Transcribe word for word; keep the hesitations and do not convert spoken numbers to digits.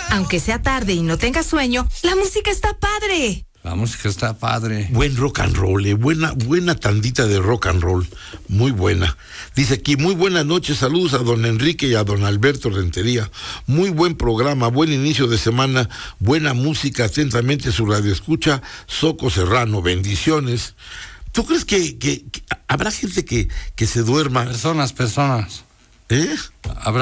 Aunque sea tarde y no tengas sueño, la música está padre. La música está padre. Buen rock and roll, eh. buena, buena tandita de rock and roll, muy buena. Dice aquí, muy buenas noches, saludos a don Enrique y a don Alberto Rentería. Muy buen programa, buen inicio de semana, buena música, atentamente su radio escucha, Soco Serrano, bendiciones. ¿Tú crees que, que, que habrá gente que, que se duerma? Personas, personas. ¿Eh? Habrá